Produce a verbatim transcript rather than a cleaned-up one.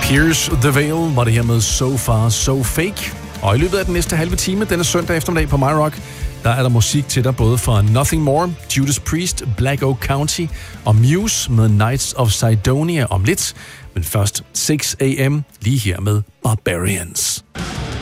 Pierce the Veil var det her med So Far So Fake. Og i løbet af den næste halve time, denne søndag eftermiddag på My Rock, der er der musik til dig både fra Nothing More, Judas Priest, Black Oak County og Muse med Knights of Sidonia om lidt. Men først seks a.m. lige her med Barbarians.